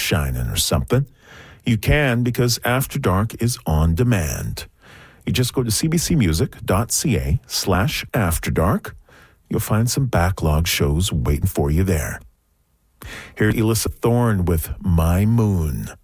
shining or something. You can because After Dark is on demand. You just go to cbcmusic.ca/afterdark. You'll find some backlog shows waiting for you there. Here's Elissa Thorne with My Moon.